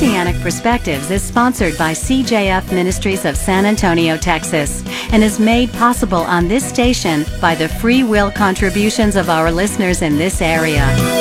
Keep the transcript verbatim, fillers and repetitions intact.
Messianic Perspectives is sponsored by C J F Ministries of San Antonio, Texas, and is made possible on this station by the free will contributions of our listeners in this area.